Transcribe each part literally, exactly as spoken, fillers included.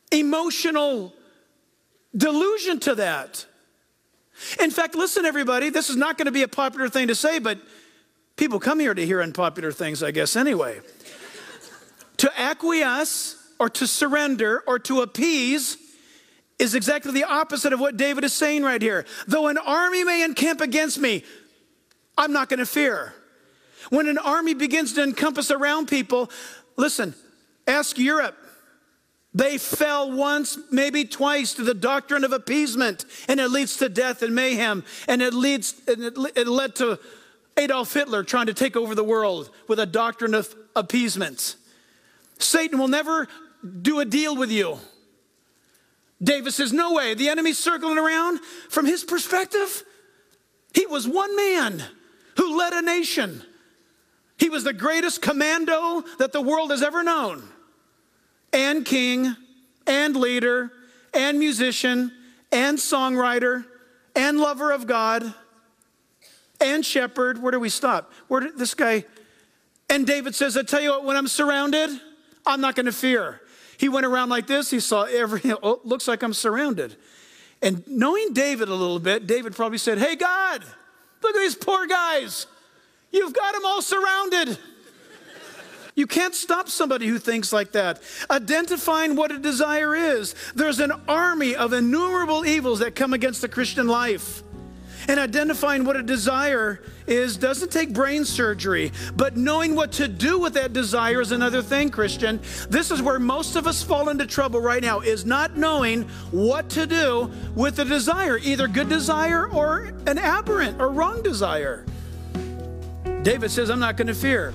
emotional delusion to that. In fact, listen, everybody, this is not going to be a popular thing to say, but people come here to hear unpopular things, I guess, anyway. To acquiesce or to surrender or to appease is exactly the opposite of what David is saying right here. Though an army may encamp against me, I'm not going to fear. When an army begins to encompass around people, listen, ask Europe. They fell once, maybe twice, to the doctrine of appeasement, and it leads to death and mayhem, and it leads, and it, it led to Adolf Hitler trying to take over the world with a doctrine of appeasement. Satan will never do a deal with you. David says, no way. The enemy's circling around. From his perspective, he was one man who led a nation. He was the greatest commando that the world has ever known. And king, and leader, and musician, and songwriter, and lover of God, and shepherd. Where do we stop? Where did this guy? And David says, I tell you what, when I'm surrounded, I'm not going to fear. He went around like this. He saw every, oh, looks like I'm surrounded. And knowing David a little bit, David probably said, hey, God, look at these poor guys. You've got them all surrounded. You can't stop somebody who thinks like that. Identifying what a desire is. There's an army of innumerable evils that come against the Christian life. And identifying what a desire is doesn't take brain surgery, but knowing what to do with that desire is another thing, Christian. This is where most of us fall into trouble right now, is not knowing what to do with the desire, either good desire or an aberrant or wrong desire. David says, I'm not going to fear.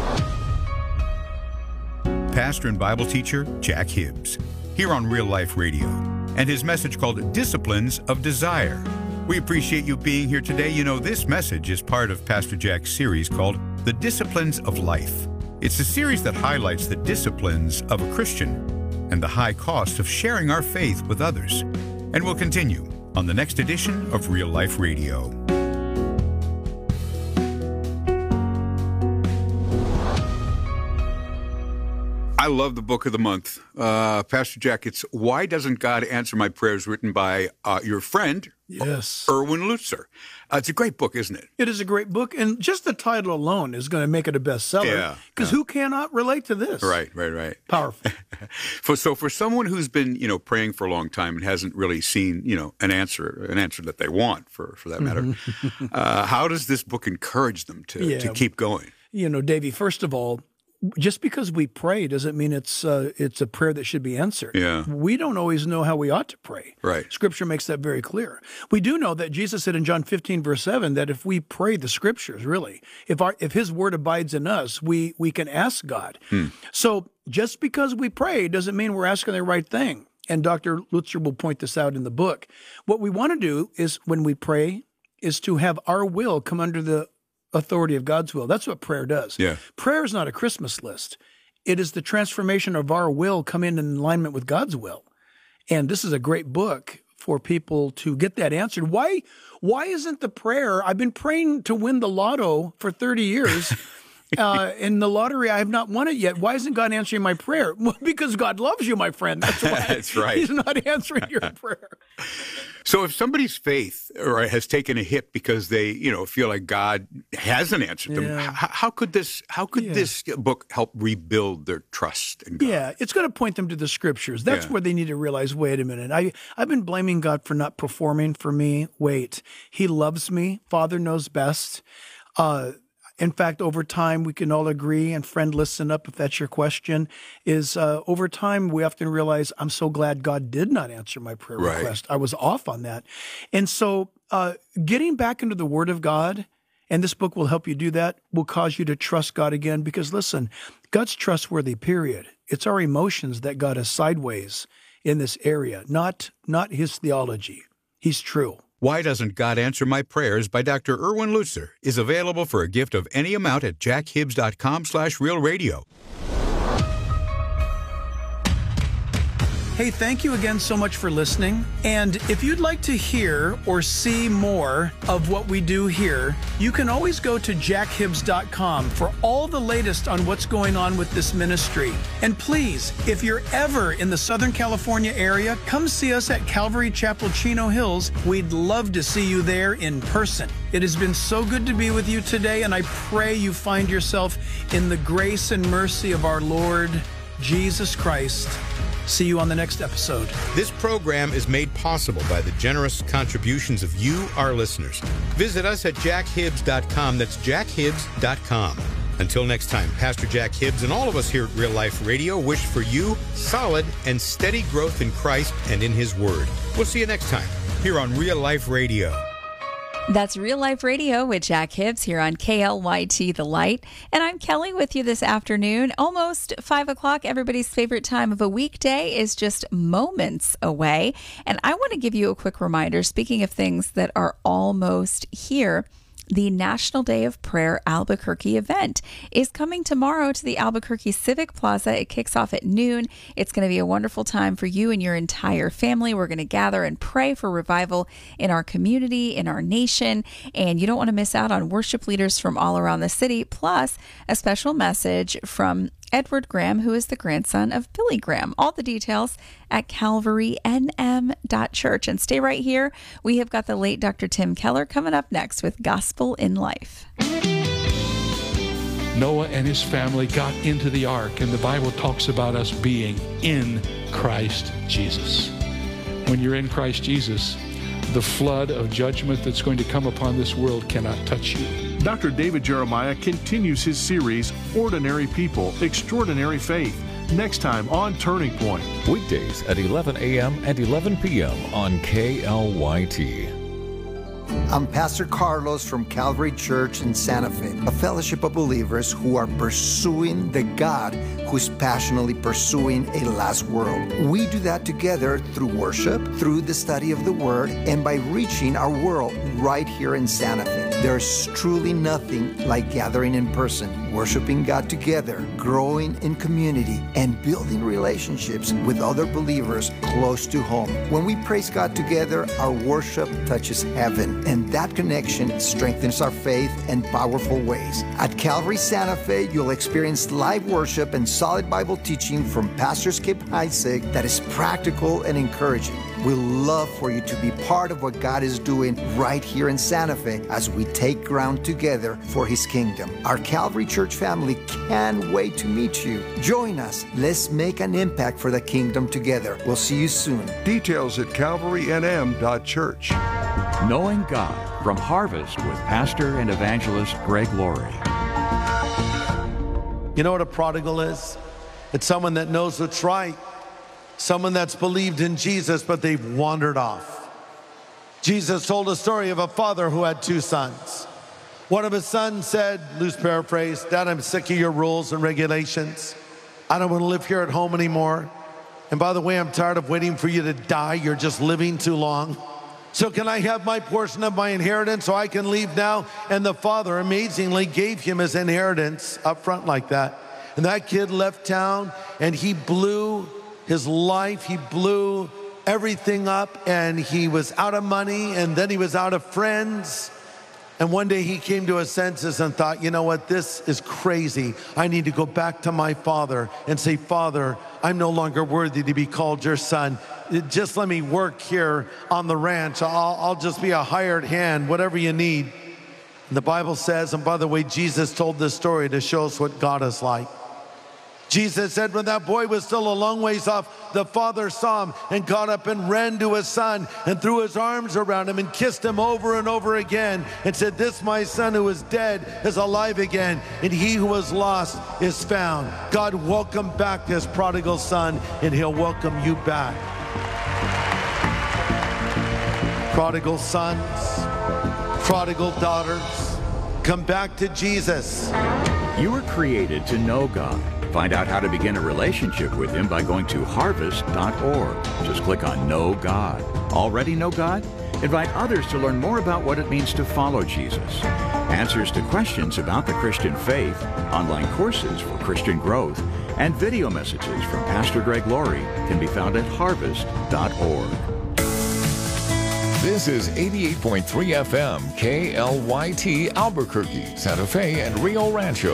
Pastor and Bible teacher Jack Hibbs, here on Real Life Radio, and his message called Disciplines of Desire. We appreciate you being here today. You know, this message is part of Pastor Jack's series called The Disciplines of Life. It's a series that highlights the disciplines of a Christian and the high cost of sharing our faith with others. And we'll continue on the next edition of Real Life Radio. I love the book of the month. Uh, Pastor Jack, it's Why Doesn't God Answer My Prayers, written by uh, your friend, Yes. Erwin Lutzer. Uh, it's a great book, isn't it? It is a great book, and just the title alone is going to make it a bestseller. Yeah. Because yeah. who cannot relate to this? Right, right, right. Powerful. for, so for someone who's been, you know, praying for a long time and hasn't really seen, you know, an answer, an answer that they want, for, for that matter, uh, how does this book encourage them to, Yeah. to keep going? You know, Davey, first of all, just because we pray doesn't mean it's uh, it's a prayer that should be answered. Yeah. We don't always know how we ought to pray. Right. Scripture makes that very clear. We do know that Jesus said in John fifteen, verse seven, that if we pray the Scriptures, really, if our if His Word abides in us, we we can ask God. Hmm. So just because we pray doesn't mean we're asking the right thing. And Doctor Lutzer will point this out in the book. What we want to do is, when we pray, is to have our will come under the authority of God's will. That's what prayer does. Yeah. Prayer is not a Christmas list. It is the transformation of our will come in alignment with God's will. And this is a great book for people to get that answered. Why, why isn't the prayer, I've been praying to win the lotto for thirty years. Uh, in the lottery, I have not won it yet. Why isn't God answering my prayer? Well, because God loves you, my friend. That's why. That's right. He's not answering your prayer. So if somebody's faith or has taken a hit because they, you know, feel like God hasn't answered them, Yeah. how, how could this how could Yeah. this book help rebuild their trust in God? Yeah, it's going to point them to the Scriptures. That's Yeah. where they need to realize, wait a minute, I, I've been blaming God for not performing for me. Wait, He loves me. Father knows best. Uh, in fact, over time, we can all agree, and friend, listen up if that's your question, is uh, over time, we often realize, I'm so glad God did not answer my prayer Right. request. I was off on that. And so uh, getting back into the Word of God, and this book will help you do that, will cause you to trust God again. Because listen, God's trustworthy, period. It's our emotions that got us sideways in this area, not, not His theology. He's true. Why Doesn't God Answer My Prayers by Doctor Erwin Lutzer is available for a gift of any amount at jackhibbs.com slash real radio. Hey, thank you again so much for listening. And if you'd like to hear or see more of what we do here, you can always go to jack hibbs dot com for all the latest on what's going on with this ministry. And please, if you're ever in the Southern California area, come see us at Calvary Chapel Chino Hills. We'd love to see you there in person. It has been so good to be with you today, and I pray you find yourself in the grace and mercy of our Lord Jesus Christ. See you on the next episode. This program is made possible by the generous contributions of you, our listeners. Visit us at jack hibbs dot com. That's jack hibbs dot com. Until next time, Pastor Jack Hibbs and all of us here at Real Life Radio wish for you solid and steady growth in Christ and in His Word. We'll see you next time here on Real Life Radio. That's Real Life Radio with Jack Hibbs here on K L Y T The Light. And I'm Kelly with you this afternoon. Almost five o'clock. Everybody's favorite time of a weekday is just moments away. And I want to give you a quick reminder, speaking of things that are almost here. The National Day of Prayer Albuquerque event is coming tomorrow to the Albuquerque Civic Plaza. It kicks off at noon. It's going to be a wonderful time for you and your entire family. We're going to gather and pray for revival in our community, in our nation, and you don't want to miss out on worship leaders from all around the city, plus a special message from Edward Graham, who is the grandson of Billy Graham. All the details at calvary n m dot church. And stay right here. We have got the late Doctor Tim Keller coming up next with Gospel in Life. Noah and his family got into the ark, and the Bible talks about us being in Christ Jesus. When you're in Christ Jesus, the flood of judgment that's going to come upon this world cannot touch you. Doctor David Jeremiah continues his series, Ordinary People, Extraordinary Faith, next time on Turning Point. Weekdays at eleven a.m. and eleven p.m. on K L Y T. I'm Pastor Carlos from Calvary Church in Santa Fe, a fellowship of believers who are pursuing the God who's passionately pursuing a lost world. We do that together through worship, through the study of the Word, and by reaching our world right here in Santa Fe. There's truly nothing like gathering in person, worshiping God together, growing in community, and building relationships with other believers close to home. When we praise God together, our worship touches heaven, and that connection strengthens our faith in powerful ways. At Calvary Santa Fe, you'll experience live worship and solid Bible teaching from Pastor Skip Heitzig that is practical and encouraging. We'd love for you to be part of what God is doing right here in Santa Fe as we take ground together for His kingdom. Our Calvary Church family can't wait to meet you. Join us. Let's make an impact for the kingdom together. We'll see you soon. Details at calvary n m dot church. Knowing God from Harvest with Pastor and Evangelist Greg Laurie. You know what a prodigal is? It's someone that knows what's right. Someone that's believed in Jesus, but they've wandered off. Jesus told a story of a father who had two sons. One of his sons said, loose paraphrase, Dad, I'm sick of your rules and regulations. I don't want to live here at home anymore. And by the way, I'm tired of waiting for you to die. You're just living too long. So can I have my portion of my inheritance so I can leave now? And the father amazingly gave him his inheritance up front like that. And that kid left town and he blew his life. He blew everything up and he was out of money and then he was out of friends. And one day he came to his senses and thought, you know what, this is crazy. I need to go back to my father and say, Father, I'm no longer worthy to be called your son. Just let me work here on the ranch. I'll, I'll just be a hired hand, whatever you need. And the Bible says, and by the way, Jesus told this story to show us what God is like. Jesus said when that boy was still a long ways off, the father saw him and got up and ran to his son and threw his arms around him and kissed him over and over again and said, this my son who was dead is alive again, and he who was lost is found. God welcomed back this prodigal son, and he'll welcome you back. Prodigal sons, prodigal daughters, come back to Jesus. You were created to know God. Find out how to begin a relationship with Him by going to harvest dot org. Just click on Know God. Already know God? Invite others to learn more about what it means to follow Jesus. Answers to questions about the Christian faith, online courses for Christian growth, And video messages from Pastor Greg Laurie can be found at harvest dot org. This is eighty-eight point three F M, K L Y T, Albuquerque, Santa Fe, and Rio Rancho.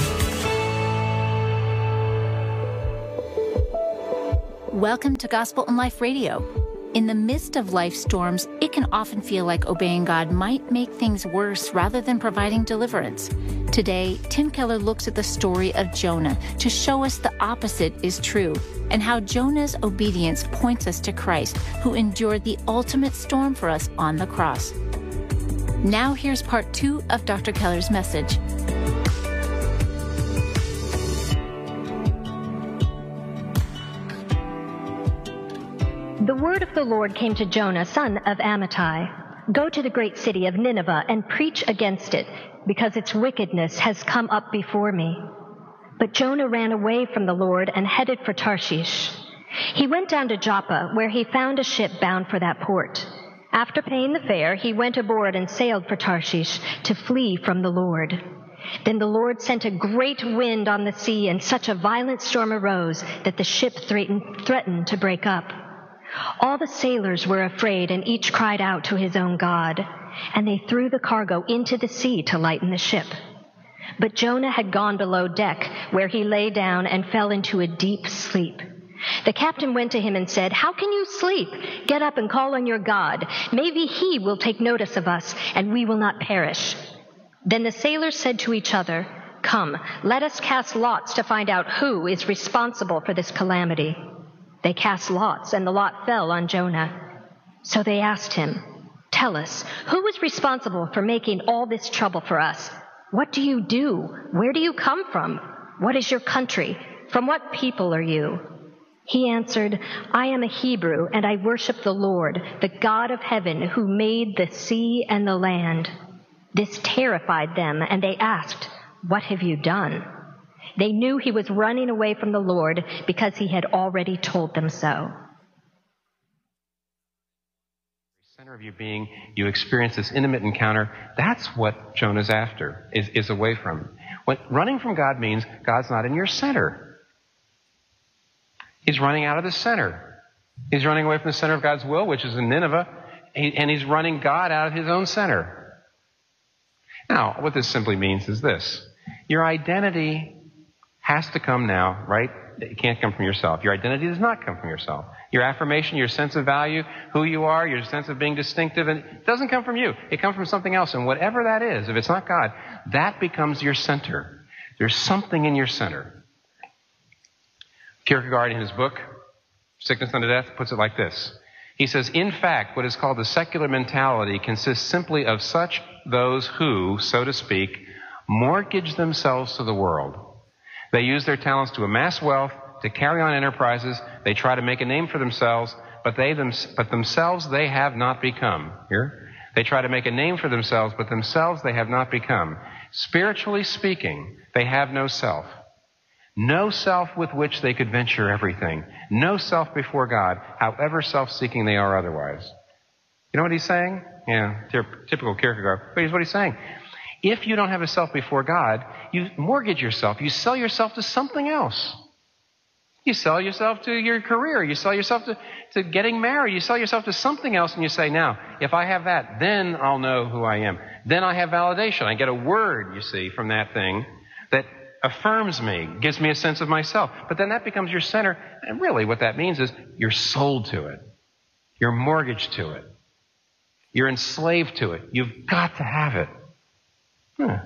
Welcome to Gospel and Life Radio. In the midst of life storms, it can often feel like obeying God might make things worse rather than providing deliverance. Today, Tim Keller looks at the story of Jonah to show us the opposite is true and how Jonah's obedience points us to Christ, who endured the ultimate storm for us on the cross. Now here's part two of Doctor Keller's message. The word of the Lord came to Jonah, son of Amittai. Go to the great city of Nineveh and preach against it, because its wickedness has come up before me. But Jonah ran away from the Lord and headed for Tarshish. He went down to Joppa, where he found a ship bound for that port. After paying the fare, he went aboard and sailed for Tarshish to flee from the Lord. Then the Lord sent a great wind on the sea, and such a violent storm arose that the ship threatened, threatened to break up. All the sailors were afraid, and each cried out to his own God, and they threw the cargo into the sea to lighten the ship. But Jonah had gone below deck, where he lay down and fell into a deep sleep. The captain went to him and said, "How can you sleep? Get up and call on your God. Maybe he will take notice of us, and we will not perish." Then the sailors said to each other, "Come, let us cast lots to find out who is responsible for this calamity." They cast lots, and the lot fell on Jonah. So they asked him, "Tell us, who is responsible for making all this trouble for us? What do you do? Where do you come from? What is your country? From what people are you?" He answered, "I am a Hebrew, and I worship the Lord, the God of heaven, who made the sea and the land." This terrified them, and they asked, "What have you done?" They knew he was running away from the Lord because he had already told them so. Center of you being, you experience this intimate encounter. That's what Jonah's after, is, is away from. When running from God means God's not in your center. He's running out of the center. He's running away from the center of God's will, which is in Nineveh, and he's running God out of his own center. Now, what this simply means is this. Your identity has to come now, right? It can't come from yourself. Your identity does not come from yourself. Your affirmation, your sense of value, who you are, your sense of being distinctive, and it doesn't come from you. It comes from something else. And whatever that is, if it's not God, that becomes your center. There's something in your center. Kierkegaard, in his book, Sickness Unto Death, puts it like this. He says, "In fact, what is called the secular mentality consists simply of such those who, so to speak, mortgage themselves to the world. They use their talents to amass wealth, to carry on enterprises. They try to make a name for themselves, but they them, but themselves they have not become." Here? They try to make a name for themselves, but themselves they have not become. Spiritually speaking, they have no self. No self with which they could venture everything. No self before God, however self-seeking they are otherwise. You know what he's saying? Yeah, typical Kierkegaard. But here's what he's saying. If you don't have a self before God, you mortgage yourself. You sell yourself to something else. You sell yourself to your career. You sell yourself to, to getting married. You sell yourself to something else, and you say, now, if I have that, then I'll know who I am. Then I have validation. I get a word, you see, from that thing that affirms me, gives me a sense of myself. But then that becomes your center. And really what that means is you're sold to it. You're mortgaged to it. You're enslaved to it. You've got to have it. Hmm.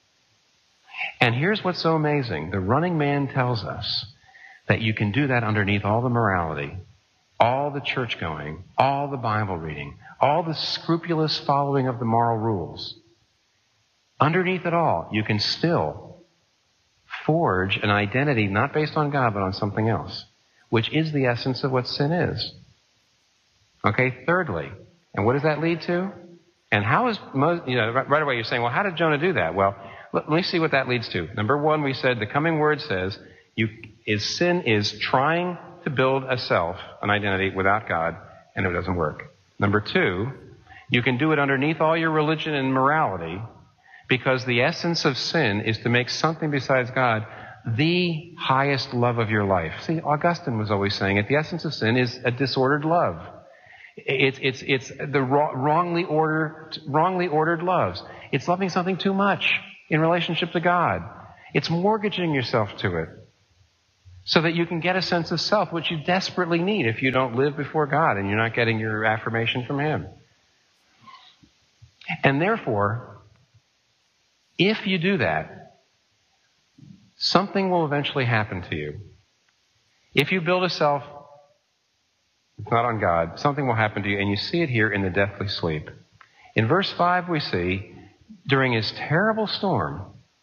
And here's what's so amazing. The running man tells us that you can do that underneath all the morality, all the church going, all the Bible reading, all the scrupulous following of the moral rules. Underneath it all, you can still forge an identity not based on God but on something else, which is the essence of what sin is. Okay, thirdly, and what does that lead to? And how is, you know, right away you're saying, well, how did Jonah do that? Well, let me see what that leads to. Number one, we said the coming word says, you, is sin is trying to build a self, an identity without God, and it doesn't work. Number two, you can do it underneath all your religion and morality because the essence of sin is to make something besides God the highest love of your life. See, Augustine was always saying it. The essence of sin is a disordered love. It's, it's, it's the wrongly ordered, wrongly ordered loves. It's loving something too much in relationship to God. It's mortgaging yourself to it so that you can get a sense of self, which you desperately need if you don't live before God and you're not getting your affirmation from Him. And therefore, if you do that, something will eventually happen to you. If you build a self, it's not on God, something will happen to you, and you see it here in the deathly sleep. In verse five we see, during his terrible storm,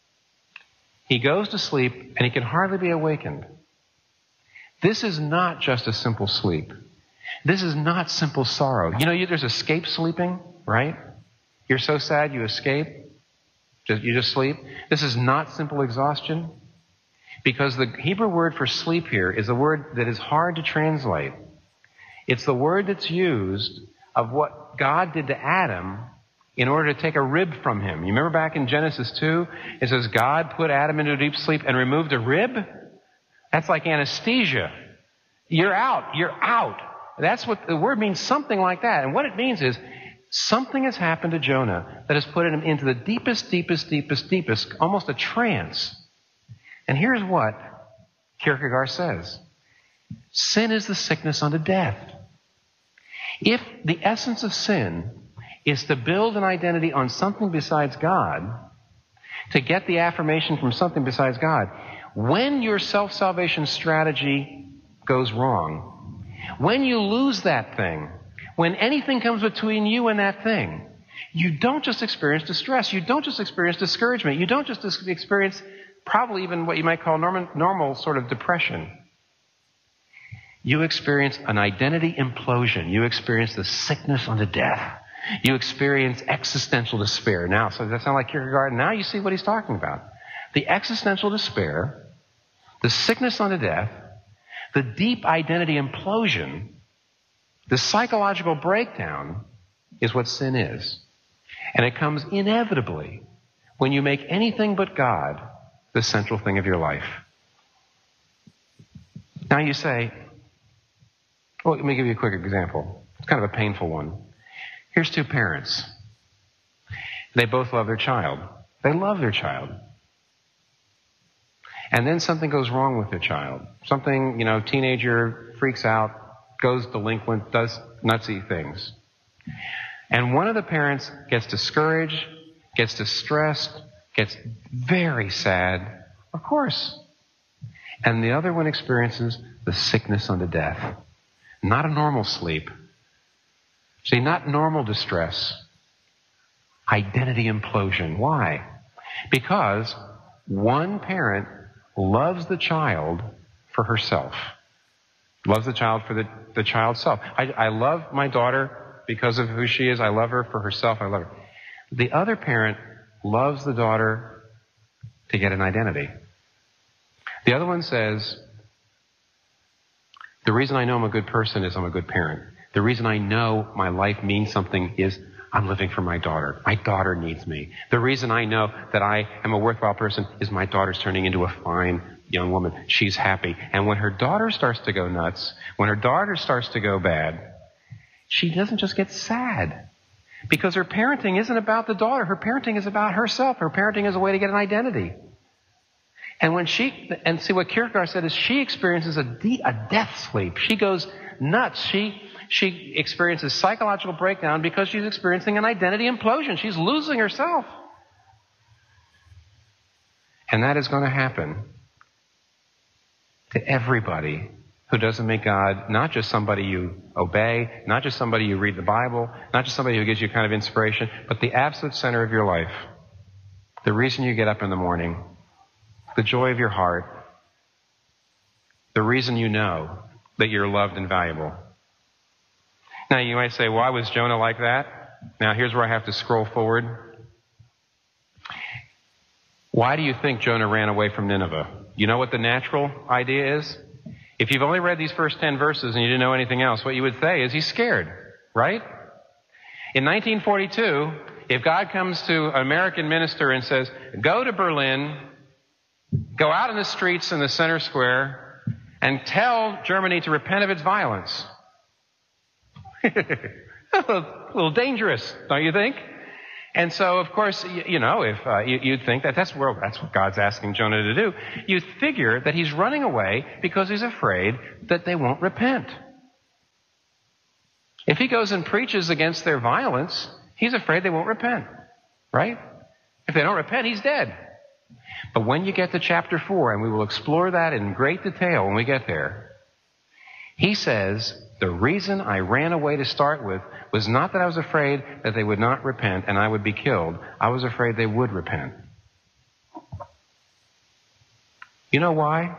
he goes to sleep and he can hardly be awakened. This is not just a simple sleep. This is not simple sorrow. You know, you, there's escape sleeping, right? You're so sad you escape. Just, you just sleep. This is not simple exhaustion, because the Hebrew word for sleep here is a word that is hard to translate. It's the word that's used of what God did to Adam in order to take a rib from him. You remember back in Genesis two, it says God put Adam into a deep sleep and removed a rib? That's like anesthesia. You're out. You're out. That's what the word means, something like that. And what it means is something has happened to Jonah that has put him into the deepest, deepest, deepest, deepest, almost a trance. And here's what Kierkegaard says. Sin is the sickness unto death. If the essence of sin is to build an identity on something besides God, to get the affirmation from something besides God, when your self-salvation strategy goes wrong, when you lose that thing, when anything comes between you and that thing, you don't just experience distress. You don't just experience discouragement. You don't just experience probably even what you might call normal, normal sort of depression. You experience an identity implosion. You experience the sickness unto death. You experience existential despair. Now, so does that sound like Kierkegaard? Now you see what he's talking about. The existential despair, the sickness unto death, the deep identity implosion, the psychological breakdown is what sin is. And it comes inevitably when you make anything but God the central thing of your life. Now you say, well, let me give you a quick example. It's kind of a painful one. Here's two parents. They both love their child. They love their child. And then something goes wrong with their child. Something, you know, teenager freaks out, goes delinquent, does nutsy things. And one of the parents gets discouraged, gets distressed, gets very sad, of course. And the other one experiences the sickness unto death. Not a normal sleep. See, not normal distress. Identity implosion. Why? Because one parent loves the child for herself. Loves the child for the, the child's self. I, I love my daughter because of who she is. I love her for herself. I love her. The other parent loves the daughter to get an identity. The other one says, the reason I know I'm a good person is I'm a good parent. The reason I know my life means something is I'm living for my daughter. My daughter needs me. The reason I know that I am a worthwhile person is my daughter's turning into a fine young woman. She's happy. And when her daughter starts to go nuts, when her daughter starts to go bad, she doesn't just get sad. Because her parenting isn't about the daughter. Her parenting is about herself. Her parenting is a way to get an identity. And when she, and see what Kierkegaard said is she experiences a, de- a death sleep. She goes nuts. She, she experiences psychological breakdown because she's experiencing an identity implosion. She's losing herself. And that is going to happen to everybody who doesn't make God not just somebody you obey, not just somebody you read the Bible, not just somebody who gives you kind of inspiration, but the absolute center of your life. The reason you get up in the morning, the joy of your heart, the reason you know that you're loved and valuable. Now you might say, why was Jonah like that? Now here's where I have to scroll forward. Why do you think Jonah ran away from Nineveh? You know what the natural idea is? If you've only read these first ten verses and you didn't know anything else, what you would say is he's scared, right? In nineteen forty-two, if God comes to an American minister and says, go to Berlin, go out in the streets in the center square and tell Germany to repent of its violence. a, little, a little dangerous, don't you think? And so, of course, you, you know, if uh, you, you'd think that that's, well, that's what God's asking Jonah to do. You'd figure that he's running away because he's afraid that they won't repent. If he goes and preaches against their violence, he's afraid they won't repent, right? If they don't repent, he's dead. But when you get to chapter four, and we will explore that in great detail when we get there, he says, the reason I ran away to start with was not that I was afraid that they would not repent and I would be killed. I was afraid they would repent. You know why?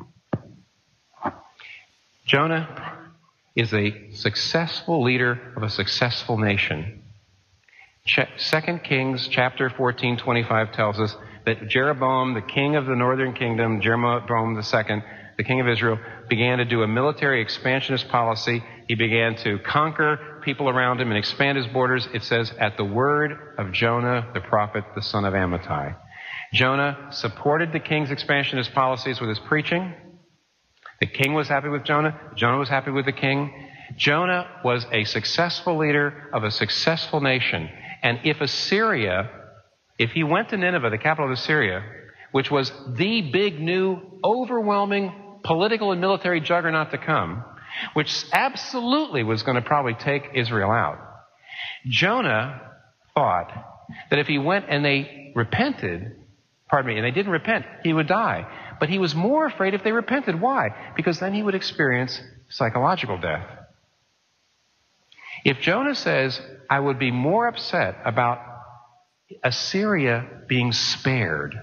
Jonah is a successful leader of a successful nation. Second Kings chapter fourteen twenty-five tells us that Jeroboam, the king of the northern kingdom, Jeroboam the second, the king of Israel, began to do a military expansionist policy. He began to conquer people around him and expand his borders. It says, at the word of Jonah, the prophet, the son of Amittai. Jonah supported the king's expansionist policies with his preaching. The king was happy with Jonah. Jonah was happy with the king. Jonah was a successful leader of a successful nation. And if Assyria, if he went to Nineveh, the capital of Assyria, which was the big new overwhelming political and military juggernaut to come, which absolutely was going to probably take Israel out, Jonah thought that if he went and they repented, pardon me, and they didn't repent, he would die. But he was more afraid if they repented. Why? Because then he would experience psychological death. If Jonah says, I would be more upset about Assyria being spared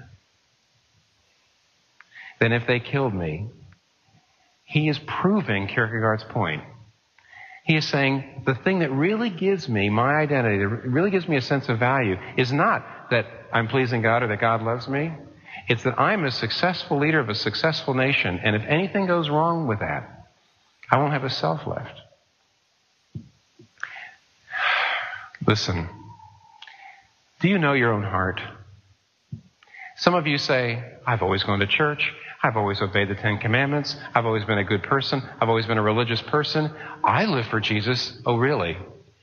than if they killed me, he is proving Kierkegaard's point. He is saying, the thing that really gives me my identity, that really gives me a sense of value, is not that I'm pleasing God or that God loves me. It's that I'm a successful leader of a successful nation, and if anything goes wrong with that, I won't have a self left. Listen, do you know your own heart? Some of you say, I've always gone to church. I've always obeyed the Ten Commandments. I've always been a good person. I've always been a religious person. I live for Jesus. Oh, really?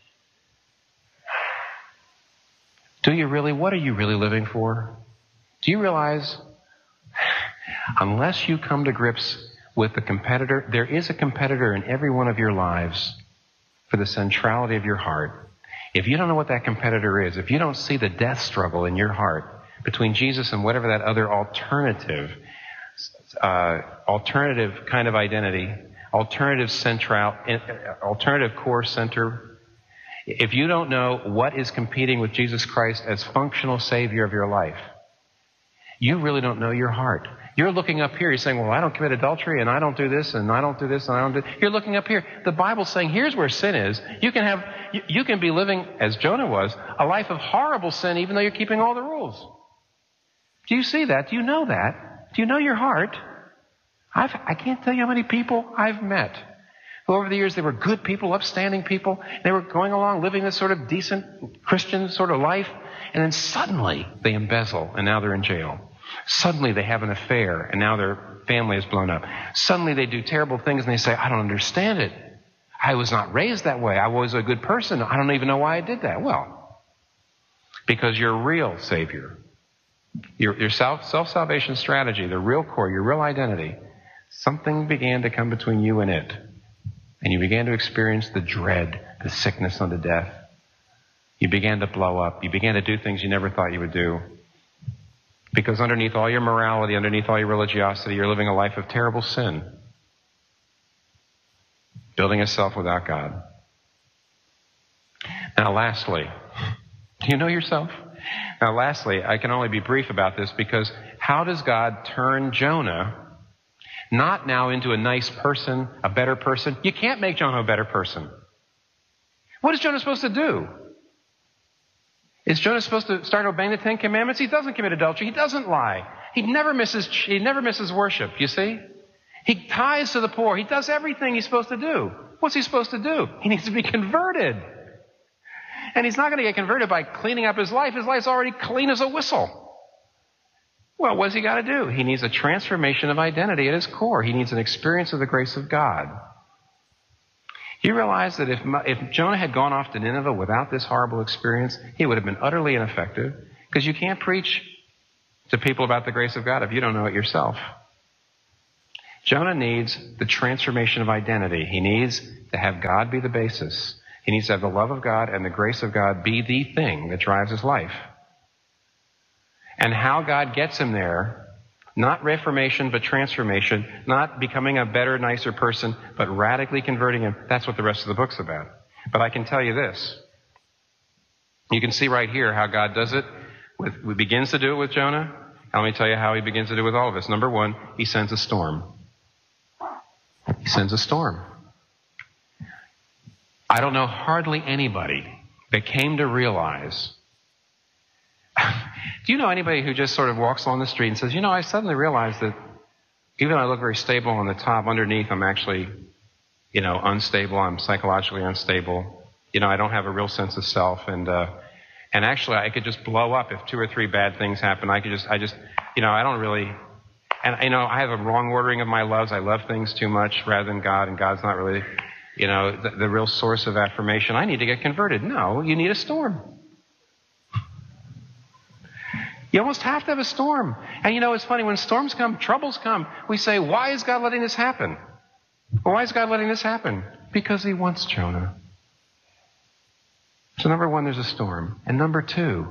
Do you really? What are you really living for? Do you realize, unless you come to grips with the competitor, there is a competitor in every one of your lives for the centrality of your heart. If you don't know what that competitor is, if you don't see the death struggle in your heart between Jesus and whatever that other alternative Uh, alternative kind of identity, alternative central, alternative core center. If you don't know what is competing with Jesus Christ as functional Savior of your life, you really don't know your heart. You're looking up here, you're saying, well, I don't commit adultery, and I don't do this, and I don't do this, and I don't do... You're looking up here. The Bible's saying, here's where sin is. You can have, you, you can be living, as Jonah was, a life of horrible sin, even though you're keeping all the rules. Do you see that? Do you know that? Do you know your heart? I've, I can't tell you how many people I've met who over the years, they were good people, upstanding people. They were going along living this sort of decent Christian sort of life. And then suddenly they embezzle and now they're in jail. Suddenly they have an affair and now their family is blown up. Suddenly they do terrible things and they say, I don't understand it. I was not raised that way. I was a good person. I don't even know why I did that. Well, because your real Savior, your, your self, self-salvation strategy, the real core, your real identity, something began to come between you and it. And you began to experience the dread, the sickness unto death. You began to blow up. You began to do things you never thought you would do. Because underneath all your morality, underneath all your religiosity, you're living a life of terrible sin. Building a self without God. Now lastly, do you know yourself? Now lastly, I can only be brief about this because how does God turn Jonah not now into a nice person, a better person? You can't make Jonah a better person. What is Jonah supposed to do? Is Jonah supposed to start obeying the Ten Commandments? He doesn't commit adultery. He doesn't lie. He never misses, he never misses worship, you see? He tithes to the poor. He does everything he's supposed to do. What's he supposed to do? He needs to be converted. And he's not going to get converted by cleaning up his life. His life's already clean as a whistle. Well, what does he got to do? He needs a transformation of identity at his core. He needs an experience of the grace of God. You realize that if, if Jonah had gone off to Nineveh without this horrible experience, he would have been utterly ineffective, because you can't preach to people about the grace of God if you don't know it yourself. Jonah needs the transformation of identity. He needs to have God be the basis. He needs to have the love of God and the grace of God be the thing that drives his life. And how God gets him there, not reformation, but transformation, not becoming a better, nicer person, but radically converting him, that's what the rest of the book's about. But I can tell you this. You can see right here how God does it. With, he begins to do it with Jonah. And let me tell you how he begins to do it with all of us. Number one, he sends a storm. He sends a storm. I don't know hardly anybody that came to realize. Do you know anybody who just sort of walks along the street and says, you know, I suddenly realized that even though I look very stable on the top, underneath I'm actually, you know, unstable. I'm psychologically unstable. You know, I don't have a real sense of self. And, uh, and actually I could just blow up if two or three bad things happen. I could just, I just, you know, I don't really, and you know, I have a wrong ordering of my loves. I love things too much rather than God, and God's not really, you know, the, the real source of affirmation. I need to get converted. No, you need a storm. You almost have to have a storm. And you know, it's funny, when storms come, troubles come, we say, why is God letting this happen? Well, why is God letting this happen? Because he wants Jonah. So number one, there's a storm. And number two,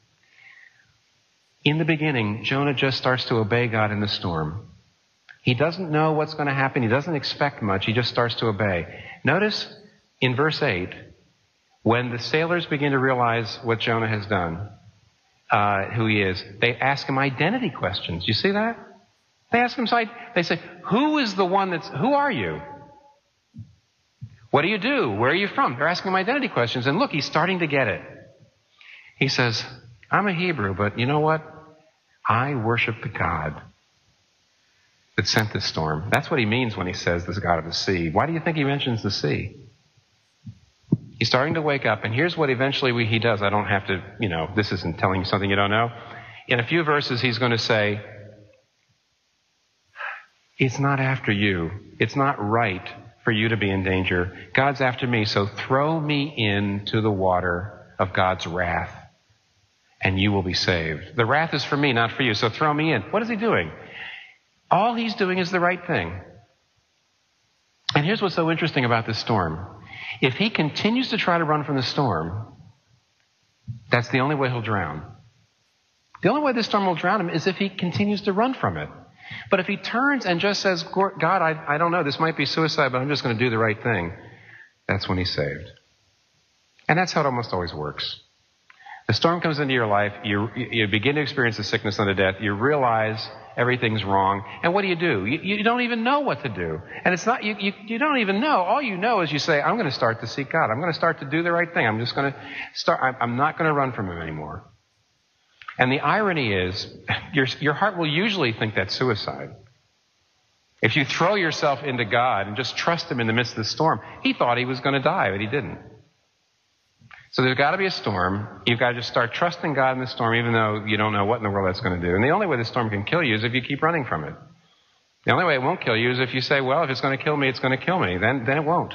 in the beginning, Jonah just starts to obey God in the storm. He doesn't know what's going to happen. He doesn't expect much. He just starts to obey. Notice in verse eight, when the sailors begin to realize what Jonah has done, Uh, who he is, they ask him identity questions. You see that? They ask him, they say, who is the one that's, who are you? What do you do? Where are you from? They're asking him identity questions. And look, he's starting to get it. He says, I'm a Hebrew, but you know what? I worship the God that sent this storm. That's what he means when he says this God of the sea. Why do you think he mentions the sea? He's starting to wake up, and here's what eventually we, he does. I don't have to, you know, this isn't telling you something you don't know. In a few verses, he's going to say, it's not after you. It's not right for you to be in danger. God's after me, so throw me into the water of God's wrath, and you will be saved. The wrath is for me, not for you, so throw me in. What is he doing? All he's doing is the right thing. And here's what's so interesting about this storm. If he continues to try to run from the storm, that's the only way he'll drown. The only way this storm will drown him is if he continues to run from it. But if he turns and just says, God, I, I don't know, this might be suicide, but I'm just going to do the right thing, that's when he's saved. And that's how it almost always works. The storm comes into your life, you, you begin to experience the sickness unto death, you realize everything's wrong, and what do you do? You, you don't even know what to do. And it's not, you, you, you don't even know. All you know is you say, I'm going to start to seek God. I'm going to start to do the right thing. I'm just going to start, I'm, I'm not going to run from him anymore. And the irony is, your, your heart will usually think that's suicide. If you throw yourself into God and just trust him in the midst of the storm, he thought he was going to die, but he didn't. So there's got to be a storm. You've got to just start trusting God in the storm, even though you don't know what in the world that's going to do. And the only way the storm can kill you is if you keep running from it. The only way it won't kill you is if you say, well, if it's going to kill me, it's going to kill me. Then, then it won't.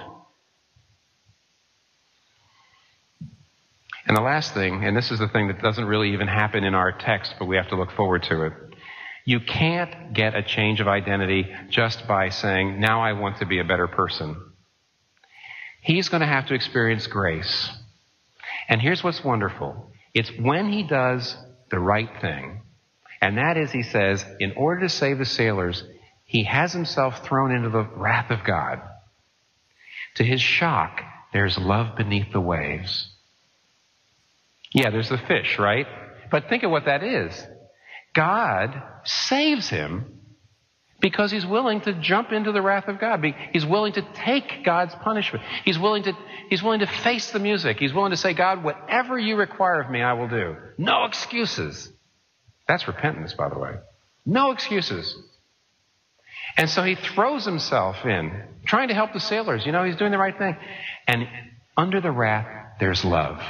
And the last thing, and this is the thing that doesn't really even happen in our text, but we have to look forward to it. You can't get a change of identity just by saying, now I want to be a better person. He's going to have to experience grace. And here's what's wonderful. It's when he does the right thing. And that is, he says, in order to save the sailors, he has himself thrown into the wrath of God. To his shock, there's love beneath the waves. Yeah, there's the fish, right? But think of what that is. God saves him because he's willing to jump into the wrath of God. He's willing to take God's punishment. He's willing to, he's willing to face the music. He's willing to say, God, whatever you require of me, I will do. No excuses. That's repentance, by the way. No excuses. And so he throws himself in, trying to help the sailors. You know, he's doing the right thing. And under the wrath, there's love.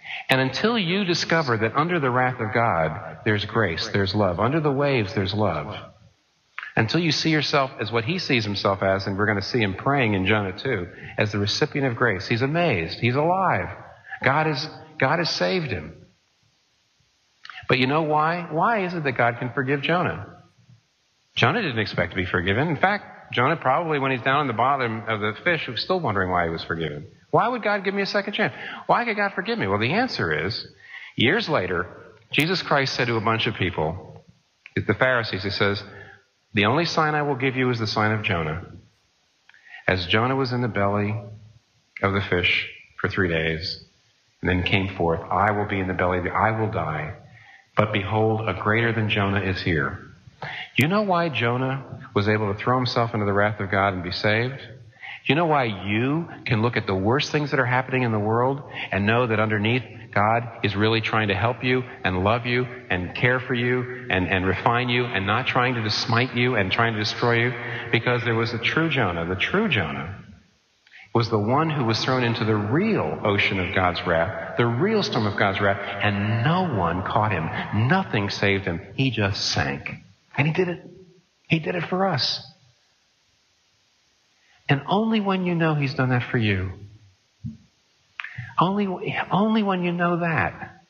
And until you discover that under the wrath of God, there's grace, there's love. Under the waves, there's love. Until you see yourself as what he sees himself as, and we're going to see him praying in Jonah too, as the recipient of grace. He's amazed. He's alive. God is, God has saved him. But you know why? Why is it that God can forgive Jonah? Jonah didn't expect to be forgiven. In fact, Jonah probably, when he's down in the bottom of the fish, was still wondering why he was forgiven. Why would God give me a second chance? Why could God forgive me? Well, the answer is, years later, Jesus Christ said to a bunch of people, the Pharisees, he says, the only sign I will give you is the sign of Jonah. As Jonah was in the belly of the fish for three days, and then came forth, I will be in the belly of the, I will die. But behold, a greater than Jonah is here. Do you know why Jonah was able to throw himself into the wrath of God and be saved? Do you know why you can look at the worst things that are happening in the world and know that underneath God is really trying to help you and love you and care for you and, and refine you and not trying to smite you and trying to destroy you? Because there was a true Jonah. The true Jonah was the one who was thrown into the real ocean of God's wrath, the real storm of God's wrath, and no one caught him. Nothing saved him. He just sank. And he did it. He did it for us. And only when you know he's done that for you, only, only when you know that,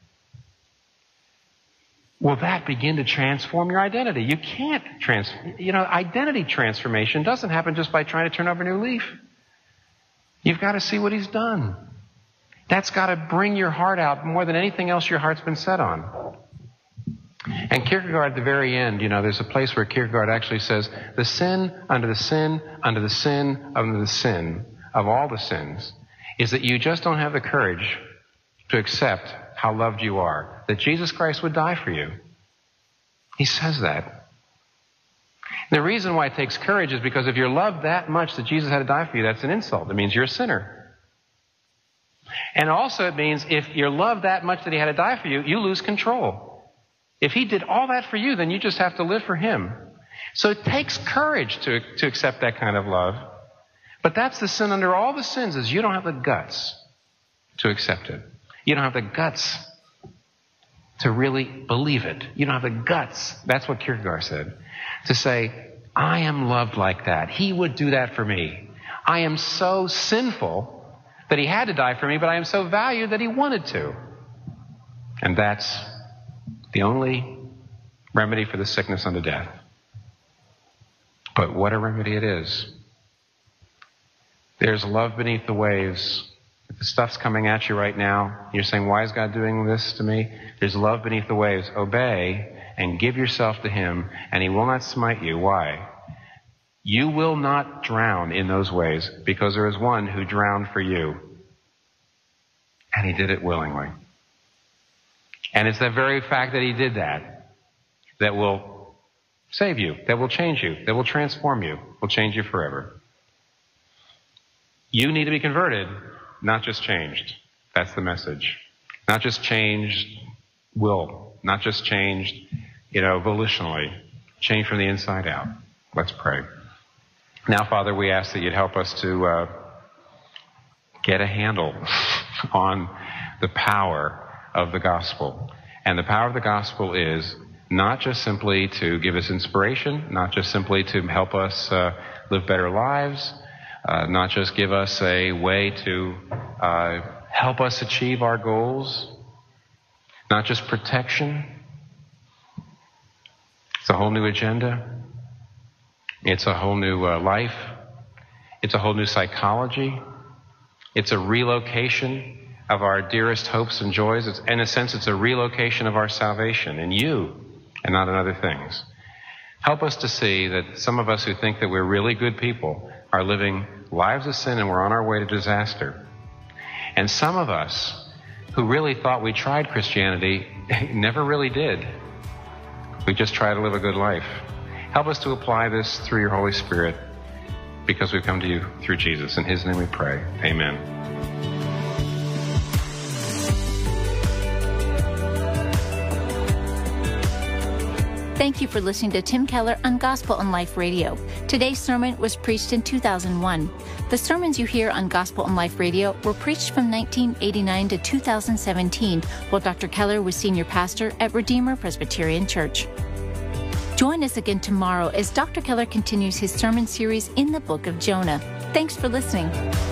will that begin to transform your identity. You can't trans, you know, identity transformation doesn't happen just by trying to turn over a new leaf. You've got to see what he's done. That's got to bring your heart out more than anything else your heart's been set on. And Kierkegaard at the very end, you know, there's a place where Kierkegaard actually says, the sin under the sin, under the sin, under the sin of all the sins is that you just don't have the courage to accept how loved you are, that Jesus Christ would die for you. He says that. The reason why it takes courage is because if you're loved that much that Jesus had to die for you, that's an insult. It means you're a sinner. And also it means if you're loved that much that he had to die for you, you lose control. If he did all that for you, then you just have to live for him. So it takes courage to, to accept that kind of love. But that's the sin under all the sins, is you don't have the guts to accept it. You don't have the guts to really believe it. You don't have the guts. That's what Kierkegaard said. To say, I am loved like that. He would do that for me. I am so sinful that he had to die for me, but I am so valued that he wanted to. And that's the only remedy for the sickness unto death. But what a remedy it is. There's love beneath the waves. If the stuff's coming at you right now, you're saying, why is God doing this to me? There's love beneath the waves. Obey and give yourself to him, and he will not smite you. Why? You will not drown in those waves, because there is one who drowned for you. And he did it willingly. And it's the very fact that he did that that will save you, that will change you, that will transform you, will change you forever. You need to be converted, not just changed. That's the message. Not just changed will, not just changed, you know, volitionally. Change from the inside out. Let's pray. Now, Father, we ask that you'd help us to uh, get a handle on the power of the gospel. And the power of the gospel is not just simply to give us inspiration, not just simply to help us uh, live better lives, uh, not just give us a way to uh, help us achieve our goals, not just protection. It's a whole new agenda. It's a whole new uh, life. It's a whole new psychology. It's a relocation of our dearest hopes and joys. It's, in a sense, it's a relocation of our salvation in you and not in other things. Help us to see that some of us who think that we're really good people are living lives of sin and we're on our way to disaster. And some of us who really thought we tried Christianity never really did. We just try to live a good life. Help us to apply this through your Holy Spirit, because we've come to you through Jesus. In his name we pray. Amen. Thank you for listening to Tim Keller on Gospel and Life Radio. Today's sermon was preached in two thousand one. The sermons you hear on Gospel and Life Radio were preached from nineteen eighty-nine to two thousand seventeen, while Doctor Keller was senior pastor at Redeemer Presbyterian Church. Join us again tomorrow as Doctor Keller continues his sermon series in the book of Jonah. Thanks for listening.